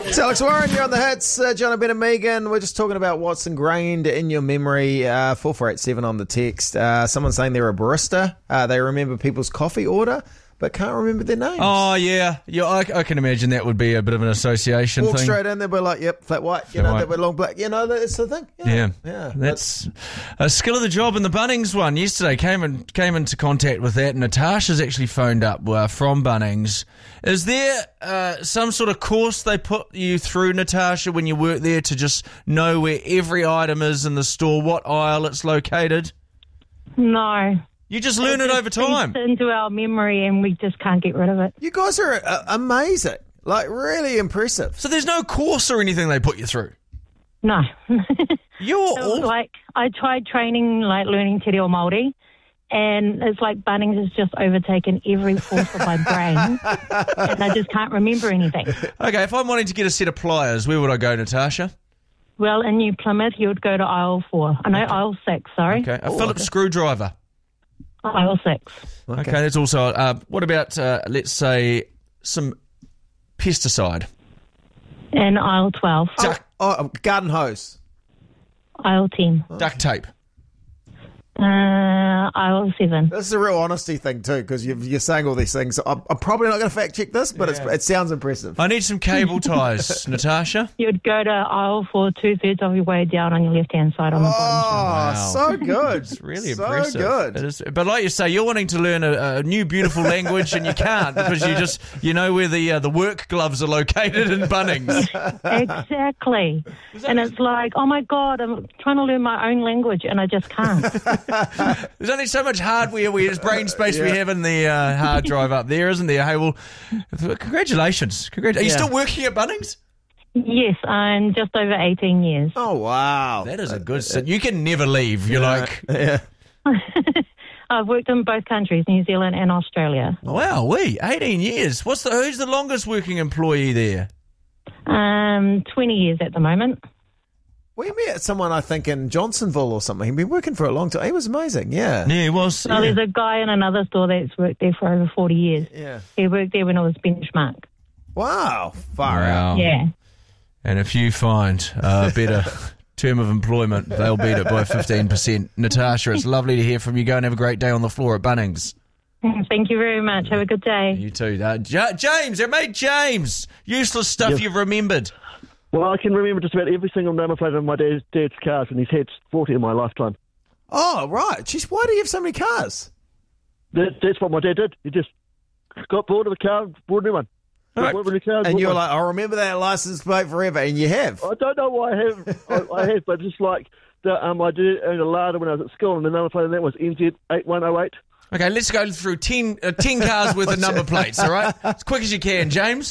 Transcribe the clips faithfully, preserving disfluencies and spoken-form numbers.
It's Alex Warren, you're on the hits. Uh, John, Ben and Megan, we're just talking about what's ingrained in your memory. Uh, four four eight seven on the text. Uh, someone saying they're a barista. Uh, they remember people's coffee order, but can't remember their names. Oh, yeah. yeah I, I can imagine that would be a bit of an association Walk thing. straight in, they'll be like, yep, flat white. You Flat know, white. they'll be long black. You know, that's the thing. Yeah. Yeah, yeah. that's a skill of the job. In the Bunnings one yesterday, came in, came into contact with that. Natasha's actually phoned up uh, from Bunnings. Is there uh, some sort of course they put you through, Natasha, when you work there to just know where every item is in the store, what aisle it's located? No. You just learn it, it over time. It's into our memory and we just can't get rid of it. You guys are uh, amazing. Like, really impressive. So there's no course or anything they put you through? No. You're It was all... like, I tried training, like learning Te Reo Māori, and it's like Bunnings has just overtaken every force of my brain, and I just can't remember anything. Okay, if I'm wanting to get a set of pliers, where would I go, Natasha? Well, in New Plymouth, you would go to aisle four. I know aisle six, sorry. Okay, a Oh, Phillips okay. screwdriver. Aisle six. Okay, okay that's also... Uh, what about, uh, let's say, some pesticide? And aisle twelve. Duck, Oh, garden hose. Aisle ten. duct tape. Uh, aisle seven. This is a real honesty thing, too, because you're saying all these things. I'm, I'm probably not going to fact check this, but it's, it sounds impressive. I need some cable ties, Natasha. You'd go to aisle four, two-thirds of your way down on your left-hand side on the bottom. Oh, Wow. so good. It's really so impressive. good. It is, but like you say, you're wanting to learn a, a new beautiful language and you can't because you just you know where the uh, the work gloves are located in Bunnings. Exactly. And it's like, oh, my God, I'm trying to learn my own language, and I just can't. There's only so much hardware, we, there's brain space we Yeah. have in the uh, hard drive up there, isn't there? Hey, well, congratulations. Congratu- Are you Yeah. still working at Bunnings? Yes, I'm just over eighteen years. Oh, wow. That is a good sit. You can never leave. You're like, Yeah. I've worked in both countries, New Zealand and Australia. wow, we eighteen years. What's the who's the longest working employee there? Um, twenty years at the moment. We met someone, I think, in Johnsonville or something. He'd been working for a long time. He was amazing, yeah. Yeah, it was. So there's a guy in another store that's worked there for over forty years. Yeah. He worked there when it was Benchmark. Wow. Far out. Wow. Yeah. And if you find a better term of employment, they'll beat it by fifteen percent. Natasha, it's lovely to hear from you. Go and have a great day on the floor at Bunnings. Thank you very much. Have a good day. You too. Uh, J- James, our mate James. Useless stuff Yes. you've remembered. Well, I can remember just about every single number plate of my dad's, dad's cars, and he's had forty in my lifetime. Oh, right. Jeez, why do you have so many cars? That, that's what my dad did. He just got bored of a car, bought a new one. Right. Bought a new car, And bought you're one. like, I'll remember that license plate forever, and you have. I don't know why I have, I, I have, but just like the, um, I did own a Lada when I was at school, and the number plate of that was N Z eight one oh eight. Okay, let's go through ten, uh, ten cars worth of number plates, all right? As quick as you can, James.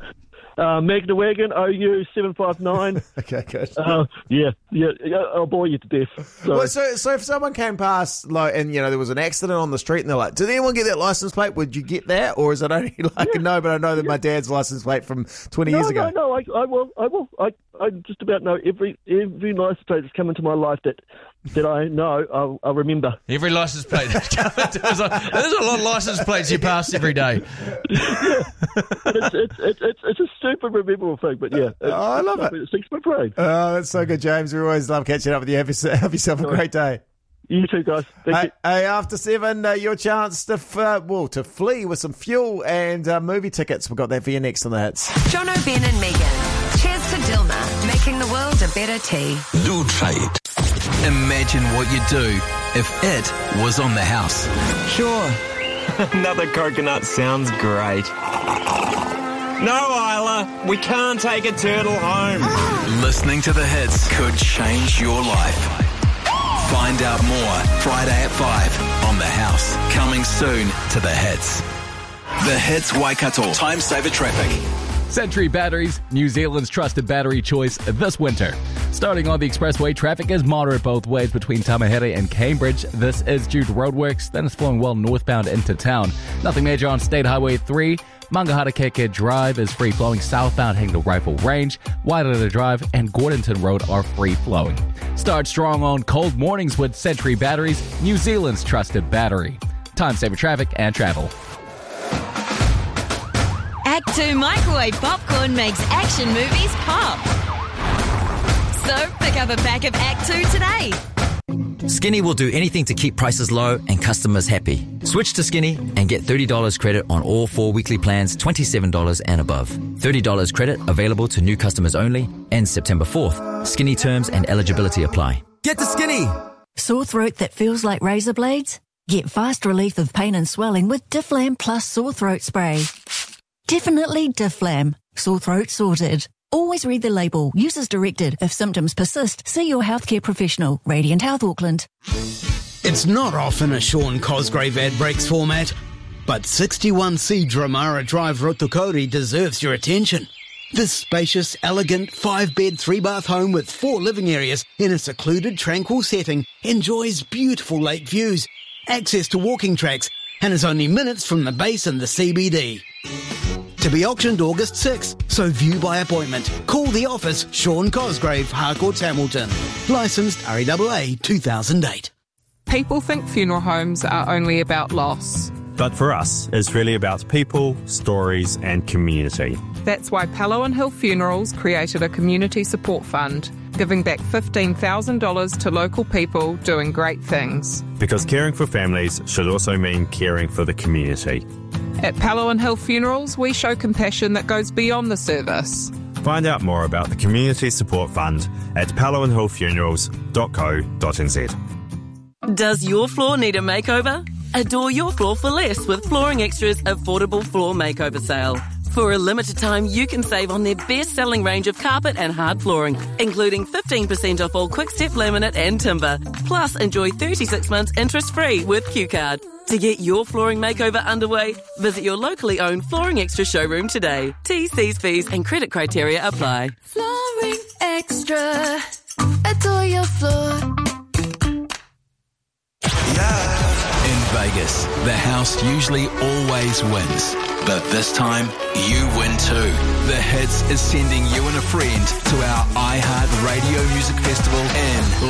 Uh, Magna Wagon O U seven five nine. Okay, good. uh, yeah, yeah, yeah, I'll bore you to death. Sorry. Well, so, so if someone came past, like, and you know there was an accident on the street, and they're like, "Did anyone get that license plate? Would you get that, or is it only like Yeah. no? But I know that my dad's license plate from twenty no, years ago." no, no, I, I will, I will, I, I just about know every every license plate that's come into my life that that I know, I'll, I'll remember. Every license plate. There's a, there's a lot of license plates you pass every day. But it's, it's, it's, it's, it's a super memorable thing, but yeah. It's, Oh, I love it. It sticks my brain. Oh, that's so good, James. We always love catching up with you. Have yourself, have yourself a great day. You too, guys. Thank Hey, you. hey, after seven, uh, your chance to f- uh, well to flee with some fuel and uh, movie tickets. We've got that for you next on the hits. John O'Ben and Megan. Cheers to Dilma, making the world a better tea. Lube trade. Imagine what you'd do if it was on the house. Sure. Another coconut sounds great. No, Isla, we can't take a turtle home. Listening to the hits could change your life. Find out more Friday at five on The House. Coming soon to The Hits. The Hits Waikato. Time saver traffic. Century Batteries, New Zealand's trusted battery choice this winter. Starting on the expressway, traffic is moderate both ways between Tamahere and Cambridge. This is due to roadworks, then it's flowing well northbound into town. Nothing major on State Highway three. Mangaharakeke Drive is free-flowing southbound heading to Rifle Range. Wairara Drive and Gordonton Road are free-flowing. Start strong on cold mornings with Century Batteries, New Zealand's trusted battery. Time saver traffic and travel. Act two microwave popcorn makes action movies pop. So pick up a pack of Act two today. Skinny will do anything to keep prices low and customers happy. Switch to Skinny and get thirty dollars credit on all four weekly plans, twenty-seven dollars and above. thirty dollars credit available to new customers only. Ends September fourth. Skinny terms and eligibility apply. Get to Skinny! Sore throat that feels like razor blades? Get fast relief of pain and swelling with Difflam Plus Sore Throat Spray. Definitely Difflam. Sore throat sorted. Always read the label. Use as directed. If symptoms persist, see your healthcare professional. Radiant Health Auckland. It's not often a Sean Cosgrave ad breaks format, but sixty-one C Dramara Drive Rotokori deserves your attention. This spacious, elegant, five-bed, three-bath home with four living areas in a secluded, tranquil setting enjoys beautiful lake views, access to walking tracks, and is only minutes from the base and the C B D. To be auctioned August sixth, so view by appointment. Call the office, Sean Cosgrave, Harcourts, Hamilton. Licensed R E A A two thousand eight. People think funeral homes are only about loss. But for us, it's really about people, stories and community. That's why Palo and Hill Funerals created a community support fund, giving back fifteen thousand dollars to local people doing great things. Because caring for families should also mean caring for the community. At Palo and Hill Funerals, we show compassion that goes beyond the service. Find out more about the Community Support Fund at palo and hill funerals dot co dot n z. Does your floor need a makeover? Adore your floor for less with Flooring Extra's affordable floor makeover sale. For a limited time, you can save on their best-selling range of carpet and hard flooring, including fifteen percent off all quick-step laminate and timber. Plus, enjoy thirty-six months interest-free with Q Card. To get your flooring makeover underway, visit your locally owned Flooring Extra showroom today. T's, C's, fees and credit criteria apply. Flooring Extra. Adore your floor. In Vegas, the house usually always wins. But this time, you win too. The Hits is sending you and a friend to our iHeart Radio Music Festival in